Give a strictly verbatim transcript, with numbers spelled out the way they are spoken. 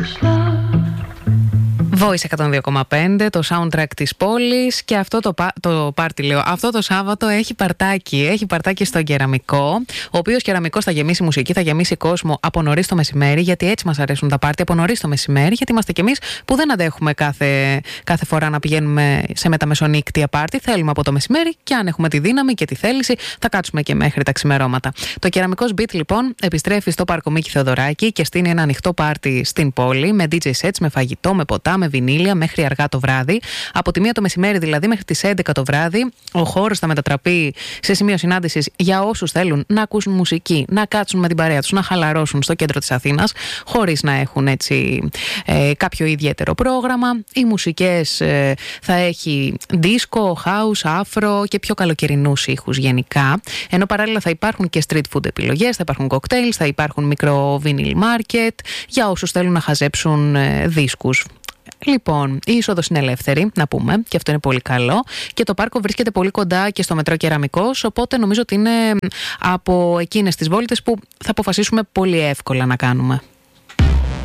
Voice εκατόν δύο κόμμα πέντε, το soundtrack της πόλης. Και αυτό το, το πάρτι, λέω, αυτό το Σάββατο έχει παρτάκι. Έχει παρτάκι στο Κεραμικό, ο οποίος Κεραμικός θα γεμίσει μουσική, θα γεμίσει κόσμο από νωρίς το μεσημέρι, γιατί έτσι μας αρέσουν τα πάρτι, από νωρίς το μεσημέρι, γιατί είμαστε κι εμείς που δεν αντέχουμε κάθε, κάθε φορά να πηγαίνουμε σε μεταμεσονύκτια πάρτι. Θέλουμε από το μεσημέρι, και αν έχουμε τη δύναμη και τη θέληση, θα κάτσουμε και μέχρι τα ξημερώματα. Το Κεραμικός Beat, λοιπόν, επιστρέφει στο Πάρκο Μίκη Θεοδωράκη και στείνει ένα ανοιχτό πάρτι στην πόλη, με ντι τζέι sets, με φαγητό, με ποτά, με βινίλια, μέχρι αργά το βράδυ. Από τη μία το μεσημέρι δηλαδή μέχρι τις έντεκα το βράδυ, ο χώρος θα μετατραπεί σε σημείο συνάντησης για όσους θέλουν να ακούσουν μουσική, να κάτσουν με την παρέα τους, να χαλαρώσουν στο κέντρο της Αθήνας, χωρίς να έχουν έτσι ε, κάποιο ιδιαίτερο πρόγραμμα. Οι μουσικές ε, θα έχει δίσκο, house, άφρο και πιο καλοκαιρινούς ήχους γενικά. Ενώ παράλληλα θα υπάρχουν και street food επιλογές, θα υπάρχουν cocktails, θα υπάρχουν μικρό vinyl market για όσους θέλουν να χαζέψουν ε, δίσκους. Λοιπόν, η είσοδος είναι ελεύθερη, να πούμε, και αυτό είναι πολύ καλό. Και το πάρκο βρίσκεται πολύ κοντά και στο μετρό Κεραμικός, οπότε νομίζω ότι είναι από εκείνες τις βόλτες που θα αποφασίσουμε πολύ εύκολα να κάνουμε.